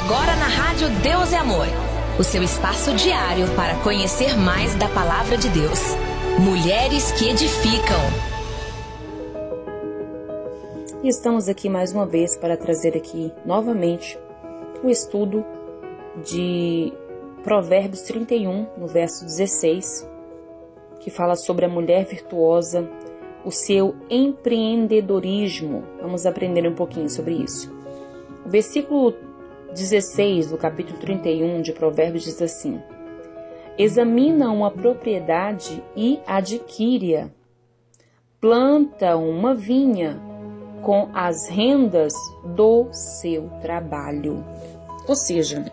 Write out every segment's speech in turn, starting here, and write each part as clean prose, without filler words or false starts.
Agora na Rádio Deus é Amor, o seu espaço diário para conhecer mais da Palavra de Deus. Mulheres que edificam. E estamos aqui mais uma vez para trazer aqui novamente o estudo de Provérbios 31, no verso 16, que fala sobre a mulher virtuosa, o seu empreendedorismo. Vamos aprender um pouquinho sobre isso. O versículo 16 do capítulo 31 de Provérbios diz assim: examina uma propriedade e adquire-a, planta uma vinha com as rendas do seu trabalho. Ou seja,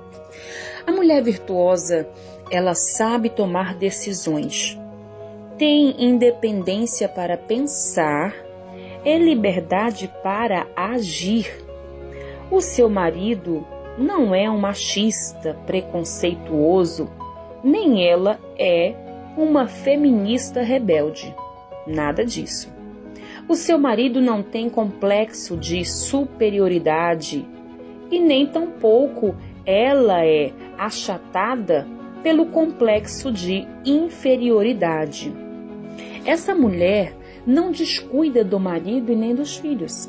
a mulher virtuosa, ela sabe tomar decisões, tem independência para pensar e liberdade para agir. O seu marido não é um machista preconceituoso, nem ela é uma feminista rebelde. Nada disso. O seu marido não tem complexo de superioridade e nem tampouco ela é achatada pelo complexo de inferioridade. Essa mulher não descuida do marido e nem dos filhos,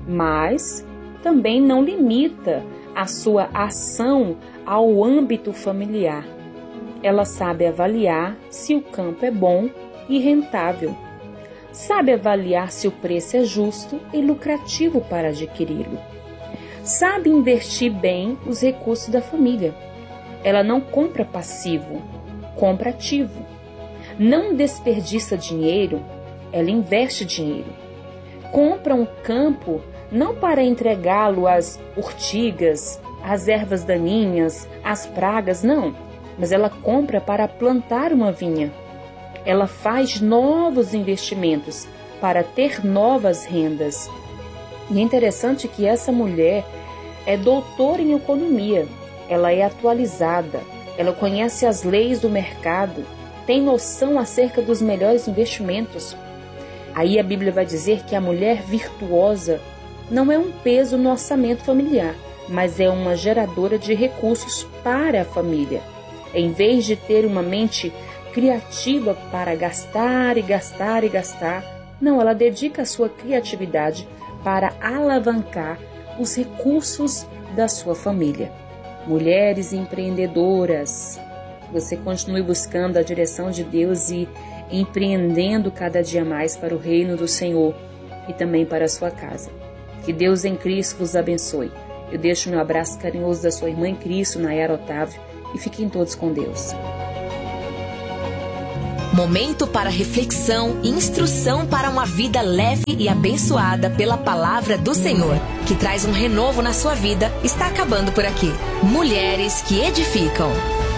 mas também não limita a sua ação ao âmbito familiar. Ela sabe avaliar se o campo é bom e rentável. Sabe avaliar se o preço é justo e lucrativo para adquiri-lo. Sabe investir bem os recursos da família. Ela não compra passivo, compra ativo. Não desperdiça dinheiro, ela investe dinheiro. Compra um campo não para entregá-lo às urtigas, às ervas daninhas, às pragas, não. Mas ela compra para plantar uma vinha. Ela faz novos investimentos para ter novas rendas. E é interessante que essa mulher é doutora em economia. Ela é atualizada, ela conhece as leis do mercado, tem noção acerca dos melhores investimentos. Aí a Bíblia vai dizer que a mulher virtuosa não é um peso no orçamento familiar, mas é uma geradora de recursos para a família. Em vez de ter uma mente criativa para gastar e gastar e gastar, não, ela dedica a sua criatividade para alavancar os recursos da sua família. Mulheres empreendedoras, você continue buscando a direção de Deus e empreendendo cada dia mais para o reino do Senhor e também para a sua casa. Que Deus em Cristo vos abençoe. Eu deixo meu abraço carinhoso da sua irmã em Cristo, Nayara Otávio, e fiquem todos com Deus. Momento para reflexão e instrução para uma vida leve e abençoada pela palavra do Senhor, que traz um renovo na sua vida, está acabando por aqui. Mulheres que edificam.